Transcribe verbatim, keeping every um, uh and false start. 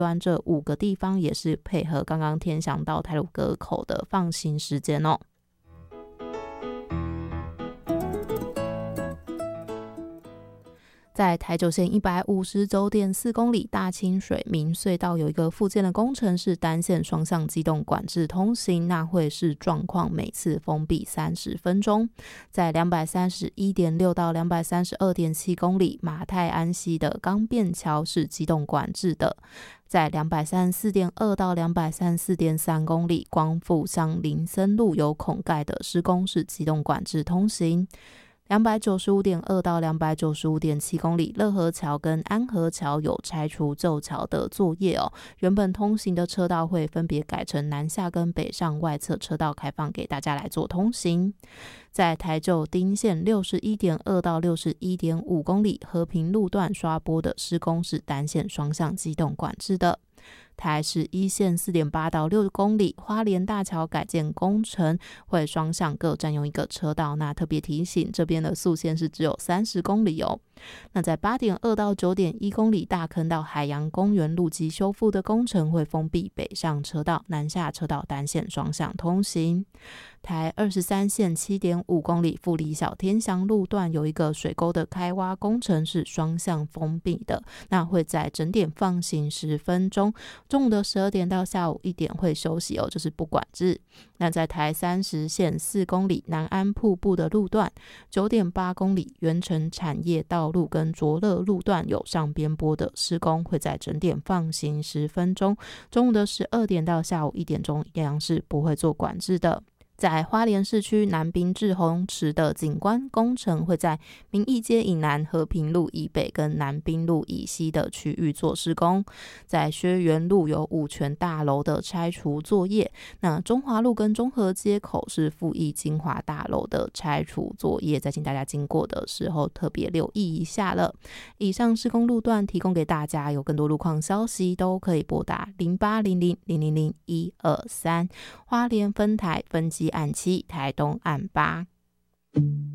端这五个地方也是配合刚刚天祥到太鲁阁口的放行时间哦。在台九线一百五十九点四公里大清水明隧道有一个复建的工程是单线双向机动管制通行，那会是状况每次封闭三十分钟。在两百三十一点六到两百三十二点七公里马太安溪的钢便桥是机动管制的。在两百三十四点二到两百三十四点三公里光复向林森路有孔盖的施工是机动管制通行。两百九十五点二到两百九十五点七公里乐和桥跟安和桥有拆除旧桥的作业哦，原本通行的车道会分别改成南下跟北上外侧车道开放给大家来做通行。在台九丁线六十一点二到六十一点五公里和平路段刷波的施工是单线双向机动管制的。台十一线 四点八到六公里花莲大桥改建工程会双向各占用一个车道，那特别提醒这边的速限是只有三十公里哦。那在 八点二到九点一公里大坑到海洋公园路基修复的工程会封闭北上车道，南下车道单线双向通行。台二十三线 七点五公里富里小天祥路段有一个水沟的开挖工程是双向封闭的，那会在整点放行十分钟，中午的十二点到下午一点会休息哦，这是不管制。那在台三十线四公里南安瀑布的路段 九点八公里原城产业道路跟卓乐路段有上边坡的施工，会在整点放行十分钟，中午的十二点到下午一点钟一样是不会做管制的。在花莲市区南滨志洪池的景观工程会在民义街以南、和平路以北跟南滨路以西的区域做施工。在薛园路有五权大楼的拆除作业，那中华路跟中和街口是富益金华大楼的拆除作业，再请大家经过的时候特别留意一下了。以上施工路段提供给大家，有更多路况消息都可以拨打零八零零零零零一二三花莲分台分机案七，台东案八。